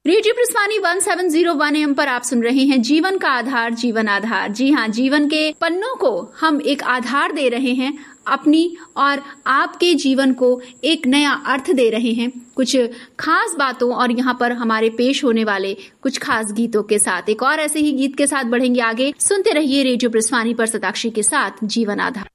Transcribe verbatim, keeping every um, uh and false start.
Radio प्रस्वानी one seven zero one M पर आप सुन रहे हैं जीवन का आधार, जीवन आधार। जी हाँ, जीवन के पन्नों को हम एक आधार दे रहे हैं, अपनी और आपके जीवन को एक नया अर्थ दे रहे हैं कुछ खास बातों और यहाँ पर हमारे पेश होने वाले कुछ खास गीतों के साथ। एक और ऐसे ही गीत के साथ बढ़ेंगे आगे। सुनते रहिए रेडियो प्रस्वानी पर सताक्षी के साथ जीवन आधार।